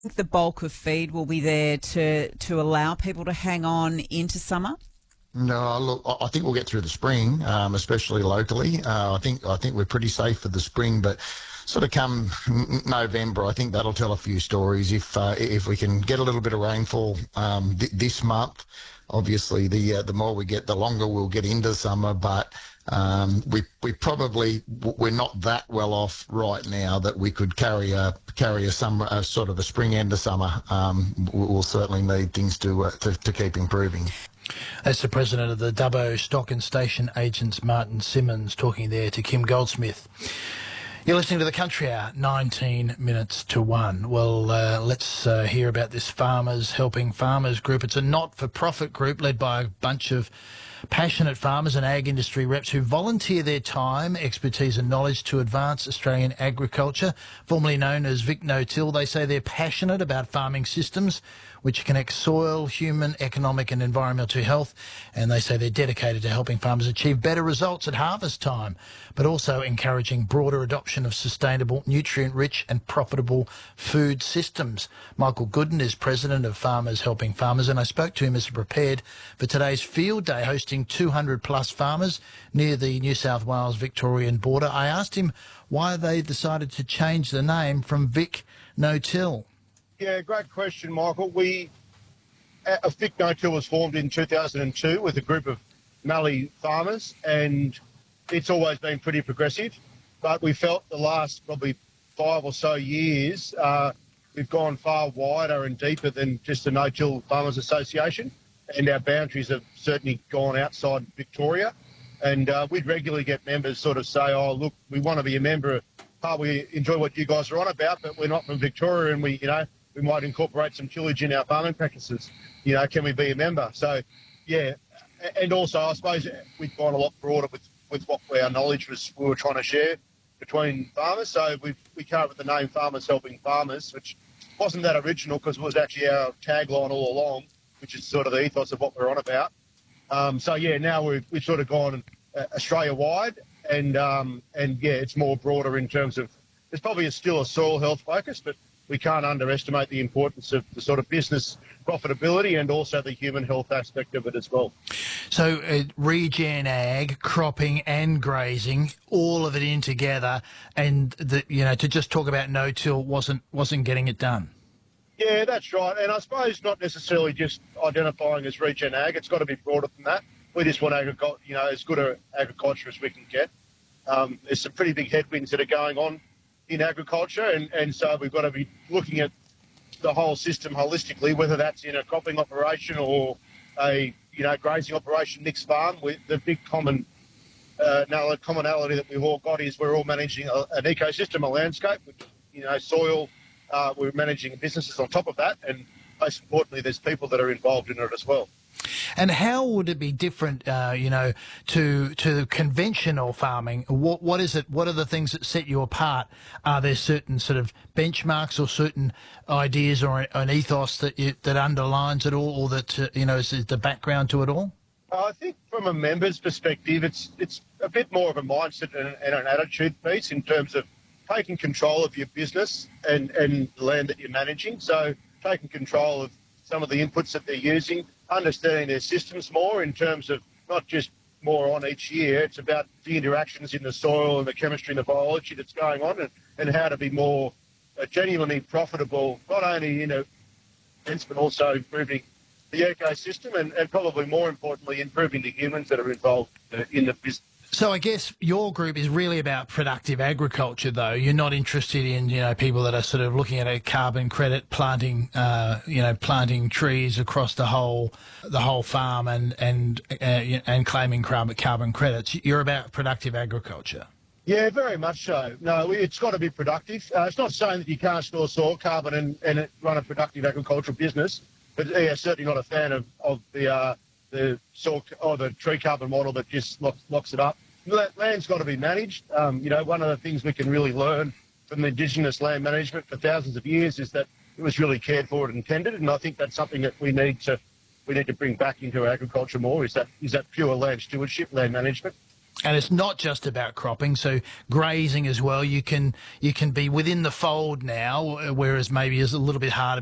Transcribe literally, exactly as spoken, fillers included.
The bulk of feed will be there to, to allow people to hang on into summer? No, look, I I think we'll get through the spring, um, especially locally. Uh, I think I think we're pretty safe for the spring, but sort of come n- November, I think that'll tell a few stories. If uh, if we can get a little bit of rainfall um, th- this month, obviously the uh, the more we get, the longer we'll get into summer. But um, we we probably we're not that well off right now that we could carry a carry a summer a sort of a spring end of summer. Um, we'll certainly need things to, uh, to to keep improving. That's the president of the Dubbo Stock and Station Agents, Martin Simmons, talking there to Kim Goldsmith. You're listening to The Country Hour, nineteen minutes to one. Well, uh, let's uh, hear about this Farmers Helping Farmers group. It's a not-for-profit group led by a bunch of passionate farmers and ag industry reps who volunteer their time, expertise and knowledge to advance Australian agriculture. Formerly known as Vic No-Till, they say they're passionate about farming systems which connect soil, human, economic and environmental health, and they say they're dedicated to helping farmers achieve better results at harvest time, but also encouraging broader adoption of sustainable, nutrient-rich and profitable food systems. Michael Gooden is president of Farmers Helping Farmers, and I spoke to him as he prepared for today's field day, hosting two hundred plus farmers near the New South Wales-Victorian border. I asked him why they decided to change the name from Vic No-Till. Yeah, great question, Michael. We, uh, Vic No-Till was formed in two thousand two with a group of Mallee farmers, and it's always been pretty progressive. But we felt the last probably five or so years, uh, we've gone far wider and deeper than just the No-Till Farmers Association, and our boundaries have certainly gone outside Victoria. And uh, we'd regularly get members sort of say, oh, look, we want to be a member. Uh, we enjoy what you guys are on about, but we're not from Victoria, and we, you know, we might incorporate some tillage in our farming practices. You know, can we be a member? So, yeah, and also I suppose we've gone a lot broader with, with what our knowledge was we were trying to share between farmers. So we we came up with the name Farmers Helping Farmers, which wasn't that original because it was actually our tagline all along, which is sort of the ethos of what we're on about. Um, so, yeah, now we've, we've sort of gone uh, Australia-wide, and, um, and, yeah, it's more broader in terms of there's probably a, still a soil health focus, but we can't underestimate the importance of the sort of business profitability and also the human health aspect of it as well. So uh, regen ag, cropping and grazing, all of it in together, and the, you know, to just talk about no-till wasn't wasn't getting it done. Yeah, that's right. And I suppose not necessarily just identifying as regen ag. It's got to be broader than that. We just want agriculture, you know, as good a agriculture as we can get. Um, there's some pretty big headwinds that are going on in agriculture, and, and so we've got to be looking at the whole system holistically, whether that's in a cropping operation or a, you know, grazing operation, mixed farm. With the big common uh, no, commonality that we've all got is we're all managing a, an ecosystem, a landscape, which, you know, soil. Uh, we're managing businesses on top of that, and most importantly, there's people that are involved in it as well. And how would it be different, uh, you know, to to conventional farming? What what is it? What are the things that set you apart? Are there certain sort of benchmarks or certain ideas or an ethos that you, that underlines it all, or that uh, you know is the background to it all? Uh, I think from a member's perspective, it's it's a bit more of a mindset and, and an attitude piece in terms of taking control of your business and and the land that you're managing. So taking control of some of the inputs that they're using, understanding their systems more in terms of not just more on each year, it's about the interactions in the soil and the chemistry and the biology that's going on, and, and how to be more uh, genuinely profitable, not only in a sense, but also improving the ecosystem and, and probably more importantly, improving the humans that are involved uh, in the business. So I guess your group is really about productive agriculture, though. You're not interested in, you know, people that are sort of looking at a carbon credit, planting, uh, you know, planting trees across the whole the whole farm and and uh, and claiming carbon carbon credits. You're about productive agriculture. Yeah, very much so. No, it's got to be productive. Uh, it's not saying that you can't store soil carbon and, and run a productive agricultural business, but yeah, certainly not a fan of of the. Uh, the soil or the tree carbon model that just locks, locks it up. Land's got to be managed. Um, you know, one of the things we can really learn from the Indigenous land management for thousands of years is that it was really cared for and tended, and I think that's something that we need to we need to bring back into agriculture more. Is that is that pure land stewardship, land management. And it's not just about cropping, so grazing as well. You can you can be within the fold now, whereas maybe it's a little bit harder